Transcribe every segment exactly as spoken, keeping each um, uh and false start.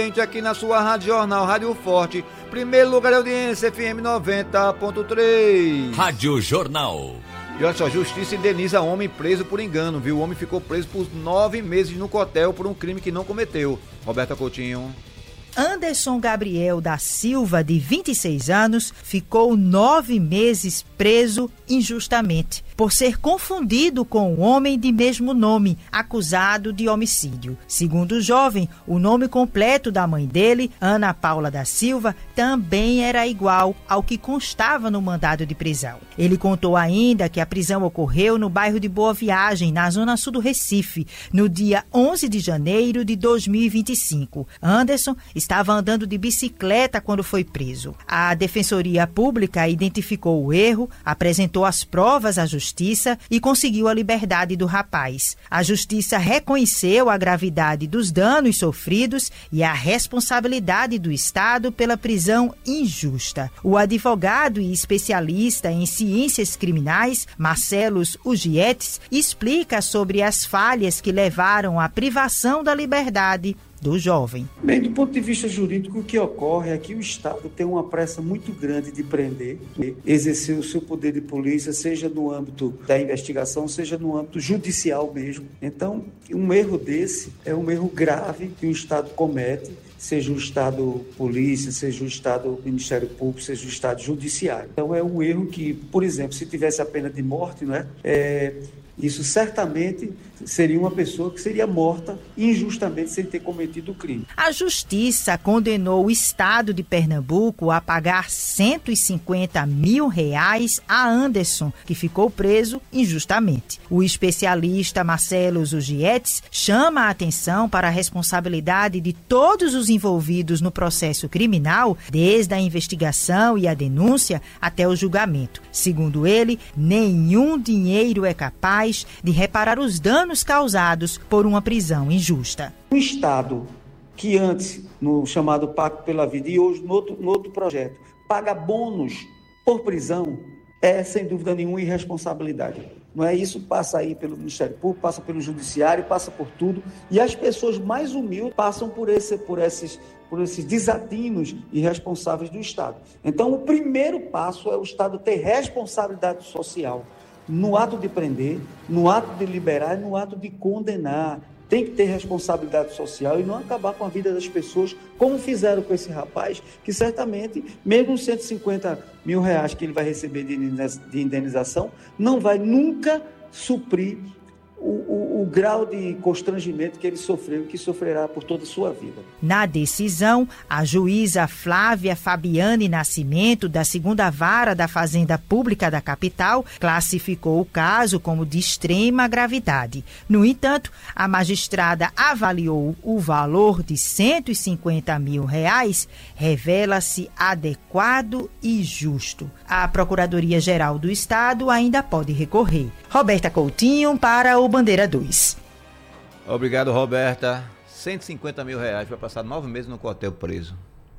Aqui na sua Rádio Jornal, Rádio Forte, primeiro lugar de audiência, F M noventa ponto três. Rádio Jornal. E olha só, justiça indeniza homem preso por engano, viu? O homem ficou preso por nove meses no cotel por um crime que não cometeu. Roberta Coutinho. Anderson Gabriel da Silva, de vinte e seis anos, ficou nove meses preso injustamente por ser confundido com um homem de mesmo nome, acusado de homicídio. Segundo o jovem, o nome completo da mãe dele, Ana Paula da Silva, também era igual ao que constava no mandado de prisão. Ele contou ainda que a prisão ocorreu no bairro de Boa Viagem, na zona sul do Recife, no dia onze de janeiro de dois mil e vinte e cinco. Anderson estava andando de bicicleta quando foi preso. A Defensoria Pública identificou o erro, apresentou as provas à Justiça e conseguiu a liberdade do rapaz. A Justiça reconheceu a gravidade dos danos sofridos e a responsabilidade do Estado pela prisão injusta. O advogado e especialista em ciências criminais, Marcelos Ugietes, explica sobre as falhas que levaram à privação da liberdade do jovem. Bem, do ponto de vista jurídico, o que ocorre é que o Estado tem uma pressa muito grande de prender, de exercer o seu poder de polícia, seja no âmbito da investigação, seja no âmbito judicial mesmo. Então, um erro desse é um erro grave que o Estado comete, seja o Estado Polícia, seja o Estado Ministério Público, seja o Estado Judiciário. Então, é um erro que, por exemplo, se tivesse a pena de morte, não é? É Isso certamente seria uma pessoa que seria morta injustamente sem ter cometido o crime. A Justiça condenou o Estado de Pernambuco a pagar cento e cinquenta mil reais a Anderson, que ficou preso injustamente. O especialista Marcelo Ugietes chama a atenção para a responsabilidade de todos os envolvidos no processo criminal, desde a investigação e a denúncia até o julgamento. Segundo ele, nenhum dinheiro é capaz de reparar os danos causados por uma prisão injusta. O Estado, que antes, no chamado Pacto pela Vida, e hoje no outro, no outro projeto, paga bônus por prisão, é, sem dúvida nenhuma, irresponsabilidade. Não é isso? Passa aí pelo Ministério Público, passa pelo Judiciário, passa por tudo, e as pessoas mais humildes passam por, esse, por, esses, por esses desatinos irresponsáveis do Estado. Então, o primeiro passo é o Estado ter responsabilidade social no ato de prender, no ato de liberar e no ato de condenar. Tem que ter responsabilidade social e não acabar com a vida das pessoas, como fizeram com esse rapaz, que certamente, mesmo os cento e cinquenta mil reais que ele vai receber de indenização, não vai nunca suprir o, o, o grau de constrangimento que ele sofreu e que sofrerá por toda a sua vida. Na decisão, a juíza Flávia Fabiane Nascimento, da segunda Vara da Fazenda Pública da capital, classificou o caso como de extrema gravidade. No entanto, a magistrada avaliou o valor de cento e cinquenta mil reais, revela-se adequado e justo. A Procuradoria-Geral do Estado ainda pode recorrer. Roberta Coutinho para o Bandeira dois. Obrigado, Roberta. cento e cinquenta mil reais para passar nove meses no quartel preso.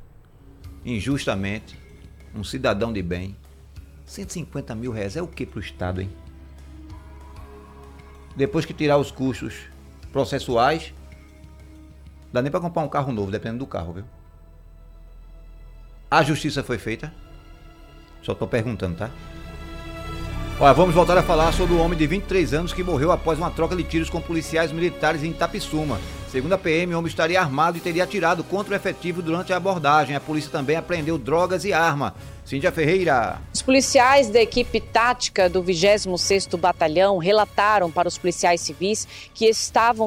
Injustamente. Um cidadão de bem. cento e cinquenta mil reais é o que para o Estado, hein? Depois que tirar os custos processuais, dá nem para comprar um carro novo, dependendo do carro, viu? A justiça foi feita? Só tô perguntando, tá? Olha, vamos voltar a falar sobre o homem de vinte e três anos que morreu após uma troca de tiros com policiais militares em Itapissuma. Segundo a P M, o homem estaria armado e teria atirado contra o efetivo durante a abordagem. A polícia também apreendeu drogas e arma. Cíndia Ferreira. Os policiais da equipe tática do vigésimo sexto Batalhão relataram para os policiais civis que estavam